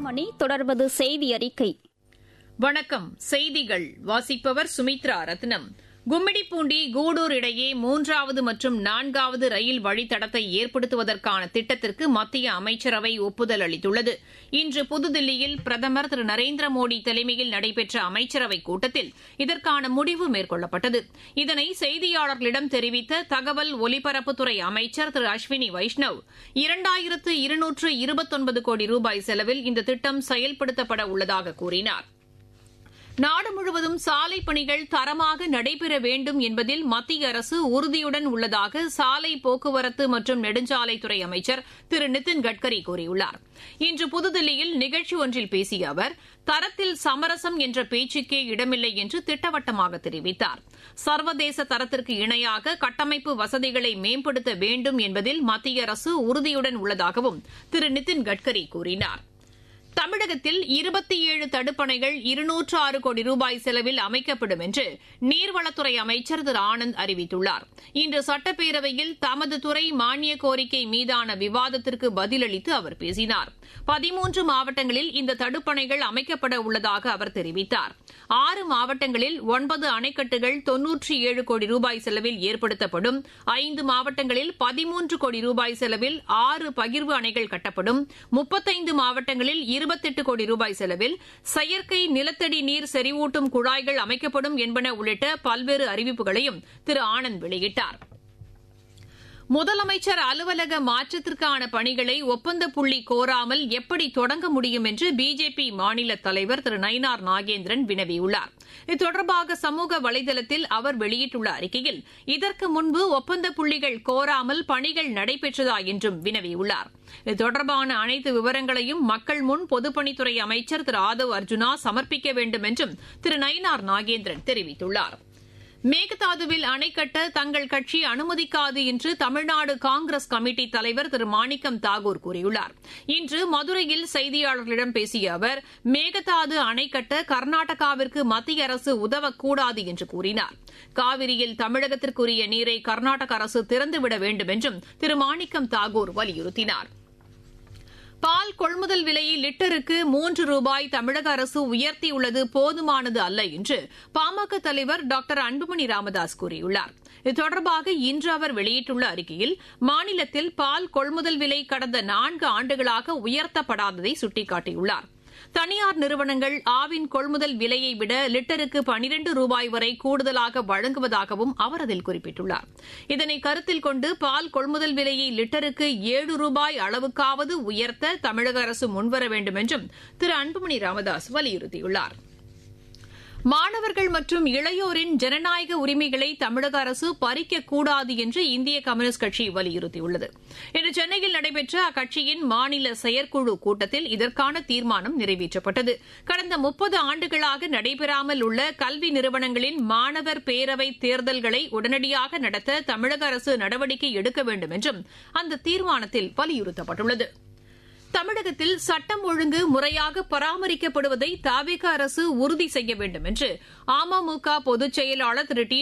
மணி. தொடர்வது செய்தி அறிக்கை. வணக்கம். செய்திகள் வாசிப்பவர் சுமித்ரா ரத்னம். கும்மிடிப்பூண்டி கூடூர் இடையே 3வது மற்றும் 4வது ரயில் வழித்தடத்தை ஏற்படுத்துவதற்கான திட்டத்திற்கு மத்திய அமைச்சரவை ஒப்புதல் அளித்துள்ளது. இன்று புதுதில்லியில் பிரதமர் திரு நரேந்திர மோடி தலைமையில் நடைபெற்ற அமைச்சரவைக் கூட்டத்தில் இதற்கான முடிவு மேற்கொள்ளப்பட்டது. இதனை செய்தியாளர்களிடம் தெரிவித்த தகவல் ஒலிபரப்புத்துறை அமைச்சர் திரு அஸ்வினி வைஷ்ணவ் 2229 கோடி ரூபாய் செலவில் இந்த திட்டம் செயல்படுத்தப்பட உள்ளதாக கூறினார். நாடு முழுவதும் சாலைப் பணிகள் தரமாக நடைபெற வேண்டும் என்பதில் மத்திய அரசு உறுதியுடன் உள்ளதாக சாலை போக்குவரத்து மற்றும் நெடுஞ்சாலைத்துறை அமைச்சர் திரு நிதின் கட்கரி கூறியுள்ளார். இன்று புதுதில்லியில் நிகழ்ச்சி ஒன்றில் பேசிய அவர், தரத்தில் சமரசம் என்ற பேச்சுக்கே இடமில்லை என்று திட்டவட்டமாக தெரிவித்தார். சர்வதேச தரத்திற்கு இணையாக கட்டமைப்பு வசதிகளை மேம்படுத்த வேண்டும் என்பதில் மத்திய அரசு உறுதியுடன் உள்ளதாகவும் திரு நிதின் கட்கரி கூறினார். தமிழகத்தில் 27 தடுப்பணைகள் 206 கோடி ரூபாய் செலவில் அமைக்கப்படும் என்று நீர்வளத்துறை அமைச்சர் திரு ஆனந்த் அறிவித்துள்ளார். இன்று சட்டப்பேரவையில் தமது துறை மானிய கோரிக்கை மீதான விவாதத்திற்கு பதிலளித்து அவர் பேசினார். 13 மாவட்டங்களில் இந்த தடுப்பணைகள் அமைக்கப்பட உள்ளதாக அவர் தெரிவித்தார். 6 மாவட்டங்களில் 9 அணைக்கட்டுகள் 97 கோடி ரூபாய் செலவில் ஏற்படுத்தப்படும். 5 மாவட்டங்களில் 13 கோடி ரூபாய் செலவில் 6 பகிர்வு அணைகள் கட்டப்படும். 35 மாவட்டங்களில் 28 கோடி ரூபாய் செலவில் செயற்கை நிலத்தடி நீர் செறிவூட்டும் குழாய்கள் அமைக்கப்படும் என்பன உள்ளிட்ட பல்வேறு அறிவிப்புகளையும் திரு ஆனந்த் வெளியிட்டார். முதலமைச்சர் அலுவலக மாற்றத்திற்கான பணிகளை ஒப்பந்த புள்ளி கோராமல் எப்படி தொடங்க முடியும் என்று பிஜேபி மாநில தலைவர் திரு நயினார் நாகேந்திரன் வினவியுள்ளார். இது தொடர்பாக சமூக வலைதளத்தில் அவர் வெளியிட்டுள்ள அறிக்கையில், இதற்கு முன்பு ஒப்பந்த புள்ளிகள் கோராமல் பணிகள் நடைபெற்றதா என்றும் வினவியுள்ளார். இது தொடர்பான அனைத்து விவரங்களையும் மக்கள் முன் பொதுப்பணித்துறை அமைச்சர் திரு ஆதவ் அர்ஜுனா சமர்ப்பிக்க வேண்டும் என்றும் திரு நயினார் நாகேந்திரன் தெரிவித்துள்ளார். மேகதாதுவில் அணை கட்ட தங்கள் கட்சி அனுமதிக்காது என்று தமிழ்நாடு காங்கிரஸ் கமிட்டி தலைவர் திரு மாணிக்கம் தாகூர் கூறியுள்ளார். இன்று மதுரையில் செய்தியாளர்களிடம் பேசிய அவர், மேகதாது அணை கட்ட கர்நாடகாவிற்கு மத்திய அரசு உதவக்கூடாது என்று கூறினார். காவிரியில் தமிழகத்திற்குரிய நீரை கர்நாடக அரசு திறந்துவிட வேண்டும் என்றும் திரு மாணிக்கம் தாகூர் வலியுறுத்தினார். பால் கொள்முதல் விலையை லிட்டருக்கு 3 ரூபாய் தமிழக அரசு உயர்த்தியுள்ளது போதுமானது அல்ல என்று பாமக தலைவர் டாக்டர் அன்புமணி ராமதாஸ் கூறியுள்ளார். இது தொடர்பாக இன்று அவர் வெளியிட்டுள்ள அறிக்கையில், மாநிலத்தில் பால் கொள்முதல் விலை கடந்த 4 ஆண்டுகளாக உயர்த்தப்படாததை சுட்டிக்காட்டியுள்ளார். தனியார் நிறுவனங்கள் ஆவின் கொள்முதல் விலையை விட லிட்டருக்கு 12 ரூபாய் வரை கூடுதலாக வழங்குவதாகவும் அவர் அதில் குறிப்பிட்டுள்ளார். இதனை கருத்தில் கொண்டு பால் கொள்முதல் விலையை லிட்டருக்கு 7 ரூபாய் அளவுக்காவது உயர்த்த தமிழக அரசு முன்வர வேண்டும் என்றும் திரு அன்புமணி ராமதாஸ் வலியுறுத்தியுள்ளார். மாணவர்கள் மற்றும் இளையோரின் ஜனநாயக உரிமைகளை தமிழக அரசு பறிக்கக்கூடாது என்று இந்திய கம்யூனிஸ்ட் கட்சி வலியுறுத்தியுள்ளது. இன்று சென்னையில் நடைபெற்ற அக்கட்சியின் மாநில செயற்குழு கூட்டத்தில் இதற்கான தீர்மானம் நிறைவேற்றப்பட்டது. கடந்த 30 ஆண்டுகளாக நடைபெறாமல் உள்ள கல்வி நிறுவனங்களின் மாணவர் பேரவை தேர்தல்களை உடனடியாக நடத்த தமிழக அரசு நடவடிக்கை எடுக்க வேண்டும் என்றும் அந்த தீர்மானத்தில் வலியுறுத்தப்பட்டுள்ளது. தமிழகத்தில் சட்டம் ஒழுங்கு முறையாக பராமரிக்கப்படுவதை தவிக அரசு உறுதி செய்ய வேண்டும் என்று அமமுக பொதுச் செயலாளர் திரு டி